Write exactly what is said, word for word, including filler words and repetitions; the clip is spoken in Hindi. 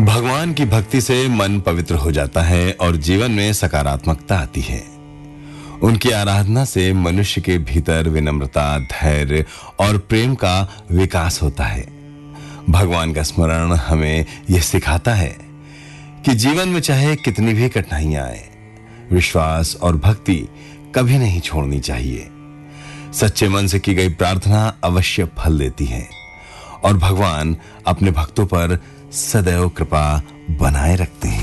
भगवान की भक्ति से मन पवित्र हो जाता है और जीवन में सकारात्मकता आती है। उनकी आराधना से मनुष्य के भीतर विनम्रता, धैर्य और प्रेम का विकास होता है। भगवान का स्मरण हमें यह सिखाता है कि जीवन में चाहे कितनी भी कठिनाइयां आए, विश्वास और भक्ति कभी नहीं छोड़नी चाहिए। सच्चे मन से की गई प्रार्थना अवश्य फल देती है और भगवान अपने भक्तों पर सदैव कृपा बनाए रखते हैं।